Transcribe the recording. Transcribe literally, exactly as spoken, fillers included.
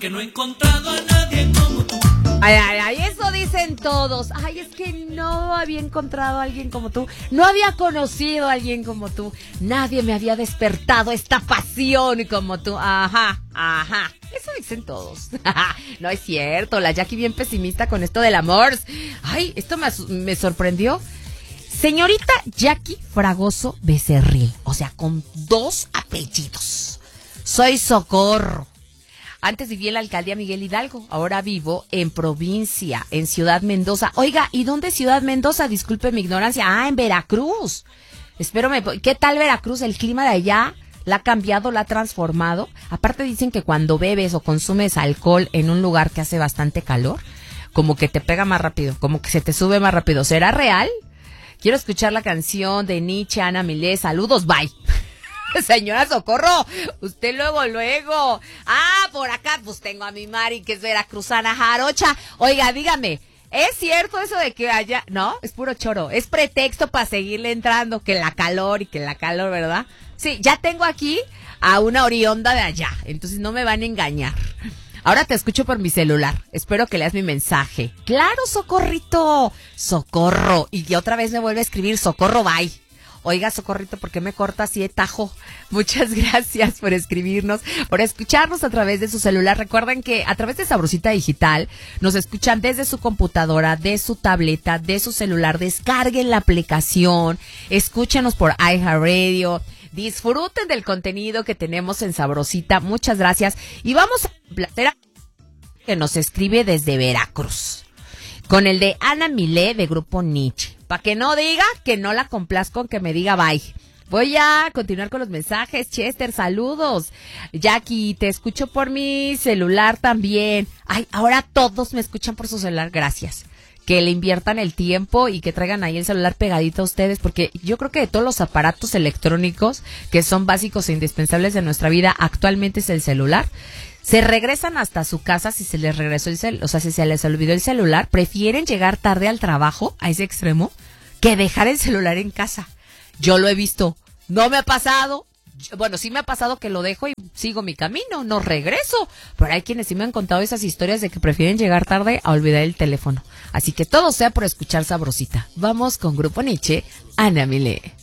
porque no he encontrado a nadie como tú. Ay, ay, ay, eso dicen todos. Ay, es que no había encontrado a alguien como tú. No había conocido a alguien como tú. Nadie me había despertado esta pasión como tú. Ajá, ajá. Eso dicen todos. No es cierto, la Jackie bien pesimista con esto del amor. Ay, esto me, me sorprendió. Señorita Jackie Fragoso Becerril. O sea, con dos apellidos. Soy Socorro. Antes viví en la alcaldía Miguel Hidalgo, ahora vivo en provincia, en Ciudad Mendoza. Oiga, ¿y dónde es Ciudad Mendoza? Disculpe mi ignorancia. Ah, en Veracruz. Espero me... ¿Qué tal Veracruz? ¿El clima de allá la ha cambiado, la ha transformado? Aparte dicen que cuando bebes o consumes alcohol en un lugar que hace bastante calor, como que te pega más rápido, como que se te sube más rápido. ¿Será real? Quiero escuchar la canción de Nietzsche, Ana Milé. Saludos, bye. Señora Socorro, usted luego, luego. Ah, por acá, pues tengo a mi Mari, que es veracruzana jarocha. Oiga, dígame, ¿es cierto eso de que allá? No, es puro choro. Es pretexto para seguirle entrando, que la calor y que la calor, ¿verdad? Sí, ya tengo aquí a una orionda de allá, entonces no me van a engañar. Ahora te escucho por mi celular. Espero que leas mi mensaje. Claro, Socorrito. Socorro. Y otra vez me vuelve a escribir Socorro, bye. Oiga, Socorrito, ¿por qué me corta así de tajo? Muchas gracias por escribirnos, por escucharnos a través de su celular. Recuerden que a través de Sabrosita Digital nos escuchan desde su computadora, de su tableta, de su celular. Descarguen la aplicación, escúchenos por iHeartRadio, disfruten del contenido que tenemos en Sabrosita. Muchas gracias. Y vamos a placer a que nos escribe desde Veracruz, con el de Ana Milé de Grupo Nietzsche. Para que no diga que no la complazco, que me diga bye. Voy a continuar con los mensajes. Chester, saludos. Jackie, te escucho por mi celular también. Ay, ahora todos me escuchan por su celular. Gracias. Que le inviertan el tiempo y que traigan ahí el celular pegadito a ustedes, porque yo creo que de todos los aparatos electrónicos que son básicos e indispensables de nuestra vida, actualmente es el celular. Se regresan hasta su casa si se les regresó el cel, o sea, si se les olvidó el celular, prefieren llegar tarde al trabajo, a ese extremo, que dejar el celular en casa. Yo lo he visto, no me ha pasado, bueno, sí me ha pasado que lo dejo y sigo mi camino, no regreso, pero hay quienes sí me han contado esas historias de que prefieren llegar tarde a olvidar el teléfono. Así que todo sea por escuchar Sabrosita. Vamos con Grupo Nietzsche, Ana Milé.